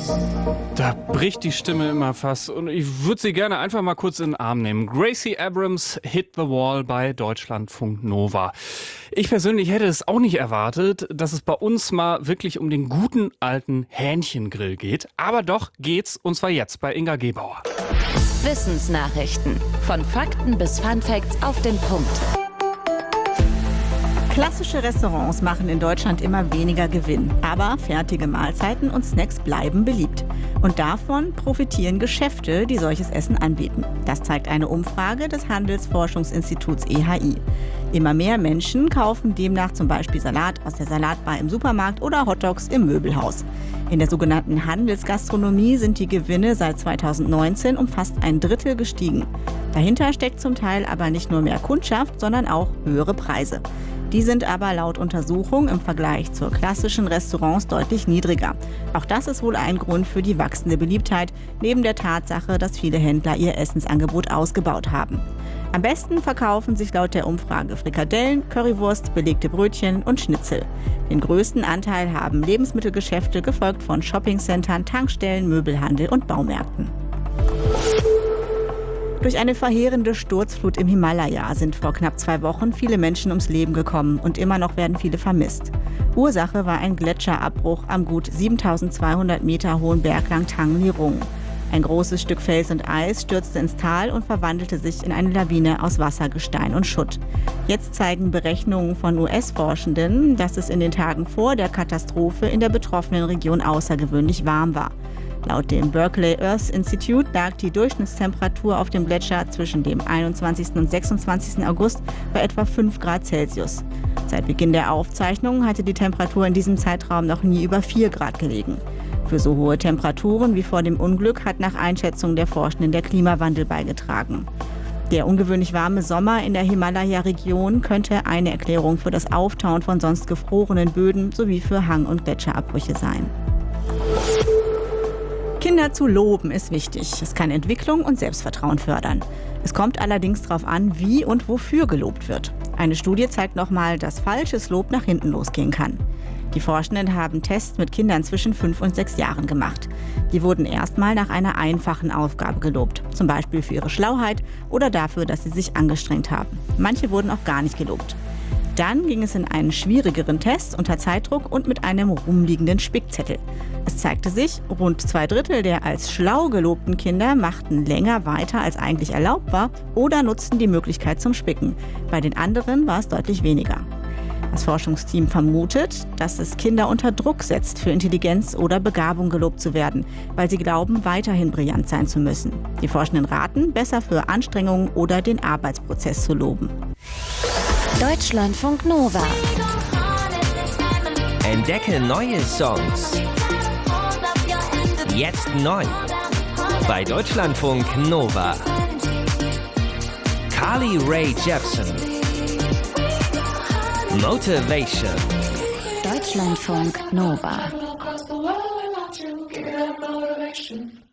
Da bricht die Stimme immer fast und ich würde sie gerne einfach mal kurz in den Arm nehmen. Gracie Abrams hit the wall bei Deutschlandfunk Nova. Ich persönlich hätte es auch nicht erwartet, dass es bei uns mal wirklich um den guten alten Hähnchengrill geht. Aber doch geht's, und zwar jetzt bei Inga Gebauer. Wissensnachrichten. Von Fakten bis Funfacts auf den Punkt. Klassische Restaurants machen in Deutschland immer weniger Gewinn. Aber fertige Mahlzeiten und Snacks bleiben beliebt. Und davon profitieren Geschäfte, die solches Essen anbieten. Das zeigt eine Umfrage des Handelsforschungsinstituts EHI. Immer mehr Menschen kaufen demnach zum Beispiel Salat aus der Salatbar im Supermarkt oder Hotdogs im Möbelhaus. In der sogenannten Handelsgastronomie sind die Gewinne seit 2019 um fast ein Drittel gestiegen. Dahinter steckt zum Teil aber nicht nur mehr Kundschaft, sondern auch höhere Preise. Die sind aber laut Untersuchung im Vergleich zu klassischen Restaurants deutlich niedriger. Auch das ist wohl ein Grund für die wachsende Beliebtheit, neben der Tatsache, dass viele Händler ihr Essensangebot ausgebaut haben. Am besten verkaufen sich laut der Umfrage Frikadellen, Currywurst, belegte Brötchen und Schnitzel. Den größten Anteil haben Lebensmittelgeschäfte, gefolgt von Shoppingcentern, Tankstellen, Möbelhandel und Baumärkten. Durch eine verheerende Sturzflut im Himalaya sind vor knapp 2 Wochen viele Menschen ums Leben gekommen und immer noch werden viele vermisst. Ursache war ein Gletscherabbruch am gut 7200 Meter hohen Berg Langtang Lirung. Ein großes Stück Fels und Eis stürzte ins Tal und verwandelte sich in eine Lawine aus Wasser, Gestein und Schutt. Jetzt zeigen Berechnungen von US-Forschenden, dass es in den Tagen vor der Katastrophe in der betroffenen Region außergewöhnlich warm war. Laut dem Berkeley Earth Institute lag die Durchschnittstemperatur auf dem Gletscher zwischen dem 21. und 26. August bei etwa 5 Grad Celsius. Seit Beginn der Aufzeichnungen hatte die Temperatur in diesem Zeitraum noch nie über 4 Grad gelegen. Für so hohe Temperaturen wie vor dem Unglück hat nach Einschätzung der Forschenden der Klimawandel beigetragen. Der ungewöhnlich warme Sommer in der Himalaya-Region könnte eine Erklärung für das Auftauen von sonst gefrorenen Böden sowie für Hang- und Gletscherabbrüche sein. Kinder zu loben ist wichtig. Es kann Entwicklung und Selbstvertrauen fördern. Es kommt allerdings darauf an, wie und wofür gelobt wird. Eine Studie zeigt nochmal, dass falsches Lob nach hinten losgehen kann. Die Forschenden haben Tests mit Kindern zwischen 5 und 6 Jahren gemacht. Die wurden erstmal nach einer einfachen Aufgabe gelobt, zum Beispiel für ihre Schlauheit oder dafür, dass sie sich angestrengt haben. Manche wurden auch gar nicht gelobt. Dann ging es in einen schwierigeren Test unter Zeitdruck und mit einem rumliegenden Spickzettel. Es zeigte sich, rund 2/3 der als schlau gelobten Kinder machten länger weiter, als eigentlich erlaubt war, oder nutzten die Möglichkeit zum Spicken. Bei den anderen war es deutlich weniger. Das Forschungsteam vermutet, dass es Kinder unter Druck setzt, für Intelligenz oder Begabung gelobt zu werden, weil sie glauben, weiterhin brillant sein zu müssen. Die Forschenden raten, besser für Anstrengungen oder den Arbeitsprozess zu loben. Deutschlandfunk Nova. Entdecke neue Songs. Jetzt neu. Bei Deutschlandfunk Nova. Carly Rae Jepsen. Motivation. Deutschlandfunk Nova. Across the world, I want to get motivation.